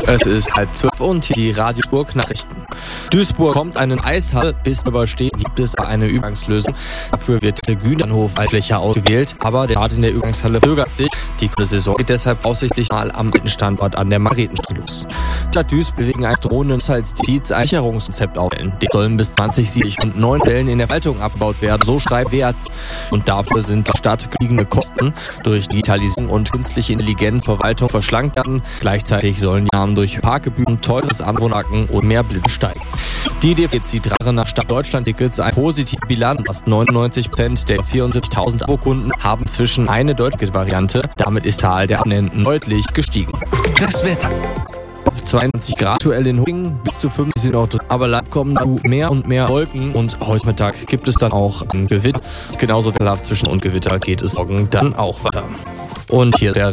Es ist 11:30 und die Radio Duisburg Nachrichten. Duisburg kommt einen Eishalle, bis übersteht, gibt es eine Übergangslösung. Dafür wird der Güterbahnhof als Fläche ausgewählt, aber der Ort in der Übergangshalle zögert sich. Die kommende Saison geht deshalb voraussichtlich mal am Standort an der Margaretenstraße los. Die Stadt Duisburg wegen eines drohenden Sicherheitsdefizits ein Sicherungskonzept aufstellen. Die sollen bis 2070 und 9 Stellen in der Verwaltung abgebaut werden, so schreibt WAZ. Und dafür sind der Stadt gestiegene Kosten durch Digitalisierung und künstliche Intelligenz Verwaltung verschlankt werden. Gleichzeitig sollen die Armen durch Parkgebühren, teures Anwohnerken und mehr Blinde steigen. Die DFG zieht nach Stadt Deutschland-Tickets eine positive Bilanz. Fast 99% der 74.000 Abo-Kunden haben zwischen eine deutliche Variante. Damit ist der Zahl der Abonnenten deutlich gestiegen. Das Wetter. 22 Grad aktuell in Huingen, bis zu 5 sind auch drin. Aber leider kommen mehr und mehr Wolken und heute Mittag gibt es dann auch ein Gewitter. Genauso der Zwischen- und Gewitter geht es morgen dann auch weiter. Und hier der